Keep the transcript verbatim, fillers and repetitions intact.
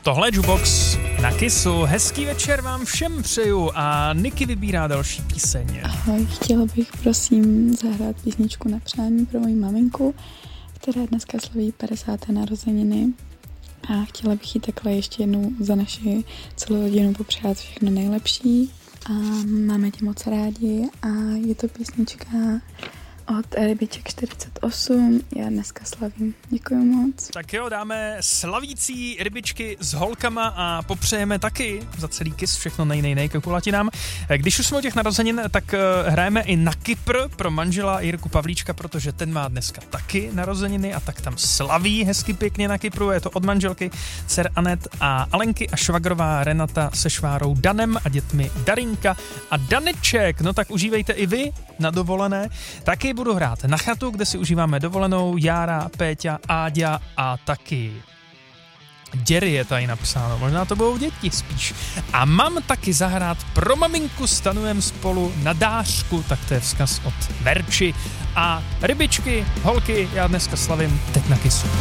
Tohle je Jukebox na Kissu. Hezký večer vám všem přeju a Niky vybírá další píseň. Ahoj, chtěla bych prosím zahrát písničku na přání pro moji maminku, která dneska slaví padesáté narozeniny. A chtěla bych jí takhle ještě jednou za naši celou rodinu popřát všechno nejlepší. A máme tě moc rádi a je to písnička od Rybiček čtyřicet osm. Já dneska slavím. Děkuji moc. Tak jo, dáme slavící rybičky s holkama a popřejeme taky za celý Kiss všechno nej, nej, nej ke kulatinám. Když už jsme o těch narozenin, tak hrajeme i na Kypr pro manžela Jirku Pavlíčka, protože ten má dneska taky narozeniny a tak tam slaví hezky pěkně na Kypru. Je to od manželky dcer Anet a Alenky a švagrová Renata se švárou Danem a dětmi Darinka a Daneček. No tak užívejte i vy na dovolené. Taky budu hrát na chatu, kde si užíváme dovolenou. Jára, Péťa, Áďa a taky Děry je tady napsáno. Možná to budou děti spíš. A mám taky zahrát pro maminku, stanujem spolu na dářku, tak to je vzkaz od Verči. A rybičky, holky, já dneska slavím teď na Kissu.